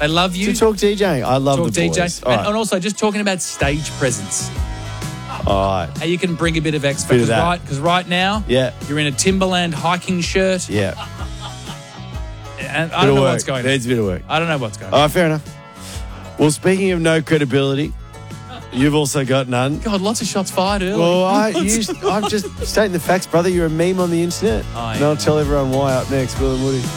They love you. To talk DJing. I love Talk the boys. DJ. All right. And also just talking about stage presence. All right. How you can bring a bit of X Bit of factor, that. right? Because right now, Yeah. you're in a Timberland hiking shirt. Yeah. And I don't know what's going on. Needs a bit of work. I don't know what's going on. All right, fair enough. Well, speaking of no credibility, you've also got none. God, lots of shots fired early. Well, I'm just stating the facts, brother. You're a meme on the internet. I And I'll am. tell everyone why up next. Will and Woody.